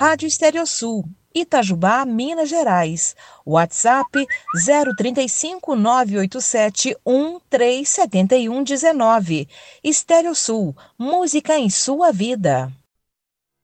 Rádio Estereosul, Itajubá, Minas Gerais. WhatsApp 035 987 137119. Estereosul, música em sua vida.